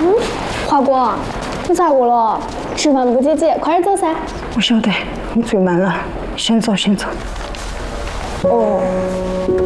华国，你咋过了？吃饭不急急，快点走噻。 我晓得，你最慢了，先走先走。 哦。